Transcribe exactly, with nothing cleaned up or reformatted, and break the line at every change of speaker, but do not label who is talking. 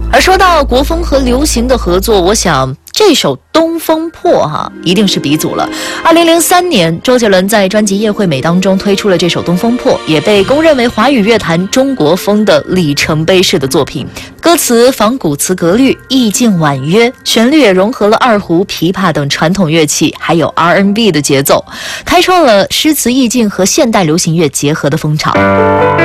而说到国风和流行的合作，我想这首《东风破》哈，一定是鼻祖了。二零零三年，周杰伦在专辑《夜惠美》当中推出了这首《东风破》，也被公认为华语乐坛中国风的里程碑式的作品。歌词仿古词格律，意境婉约，旋律也融合了二胡、琵琶等传统乐器，还有 R and B 的节奏，开创了诗词意境和现代流行乐结合的风潮。